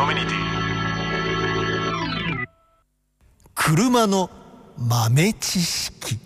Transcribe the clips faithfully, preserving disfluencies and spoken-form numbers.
コミュニティ。 車の豆知識。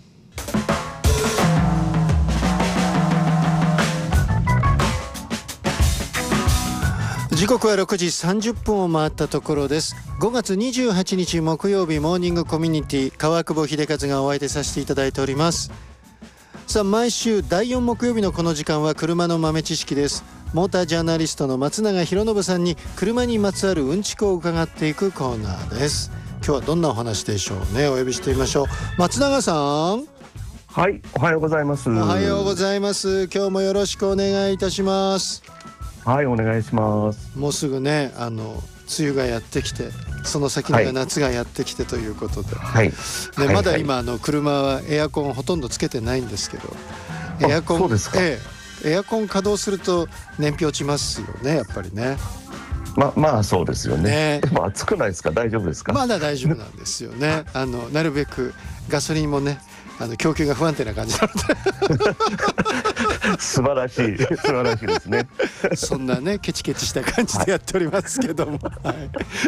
時刻はろくじさんじゅっぷんを回ったところです。ごがつにじゅうはちにち木曜日、モーニングコミュニティ、川久保秀和がお相手させていただいております。さあ、毎週だいよん木曜日のこの時間は車の豆知識です。モータージャーナリストの松永博信さんに車にまつわるうんちくを伺っていくコーナーです。今日はどんなお話でしょうね。お呼びしてみましょう。松永さん。 はい、おはようございます。 おはようございます。今日もよろしくお願いいたします。 はい、お願いします。 もうすぐね、あの梅雨がやってきて、その先には夏がやってきてということで、 はいね、 はいはい、 まだ今あの車はエアコンほとんどつけてないんですけど、エアコン、 そうですか。 ええ、エアコン稼働すると燃費落ちますよね、やっぱりね。 ままあそうですよね。 ね、 でも暑くないですか？大丈夫ですか？ まだ大丈夫なんですよね。あのなるべくガソリンもね、あの供給が不安定な感じなので素晴らしい素晴らしいですね。 そんなねケチケチした感じでやっておりますけども、はい、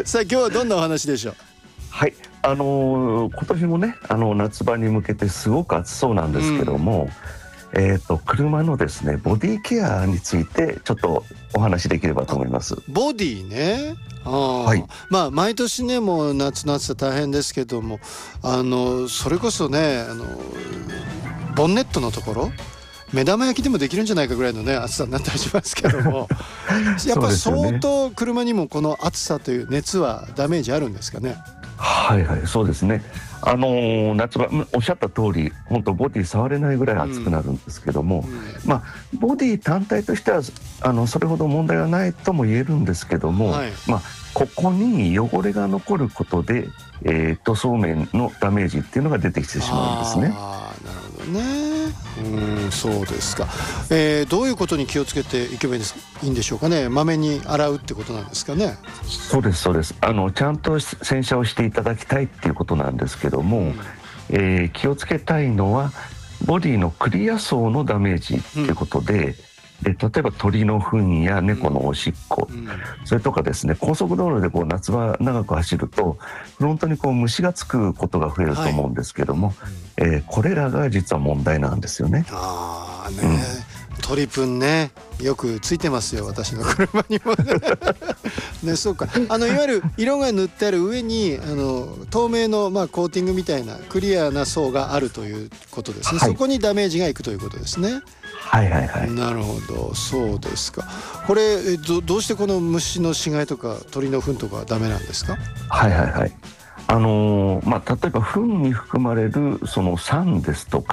さあ今日はどんなお話でしょう？ はい、あのー、今年もね、あの夏場に向けてすごく暑そうなんですけども、うん、えーと車のですねボディケアについてちょっとお話しできればと思います。 ボディね。あ、 はい、 まあ毎年ね、もう夏の暑さ大変ですけども、あのそれこそね、あのボンネットのところ目玉焼きでもできるんじゃないかぐらいのね暑さになったりしますけどもやっぱり相当車にもこの暑さという熱はダメージあるんですかね？ はいはい、そうですね。あのー、夏場おっしゃった通り、本当ボディ触れないぐらい暑くなるんですけども、うんうん、まあボディ単体としてはあのそれほど問題はないとも言えるんですけども、はい、まあここに汚れが残ることで、えー、塗装面のダメージっていうのが出てきてしまうんですね。 ああ、なるほどね。うん、そうですか。えー、どういうことに気をつけていけばいいんでしょうかね。まめに洗うってことなんですかね。 そうですそうです。あのちゃんと洗車をしていただきたいっていうことなんですけども、うん、えー、気をつけたいのはボディのクリア層のダメージっていうことで、うんで例えば鳥の糞や猫のおしっこ、うん、それとかですね、高速道路でこう夏場長く走るとフロントにこう虫がつくことが増えると思うんですけども、はい、えー、これらが実は問題なんですよね。 あーね、うん、鳥糞ね、よくついてますよ、私の車にもねね、そうか。あのいわゆる色が塗ってある上にあの透明の、まあ、コーティングみたいなクリアな層があるということですね、はい、そこにダメージがいくということですね。 はいはいはい。 なるほど、そうですか。これ ど, どうしてこの虫の死骸とか鳥の糞とかはダメなんですか？ はいはいはい。あのーまあ、例えば糞に含まれるその酸ですとか